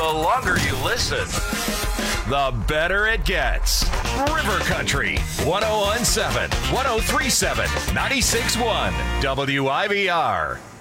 The longer you listen, the better it gets. River Country, 1017, 1037, 96.1, WIVR.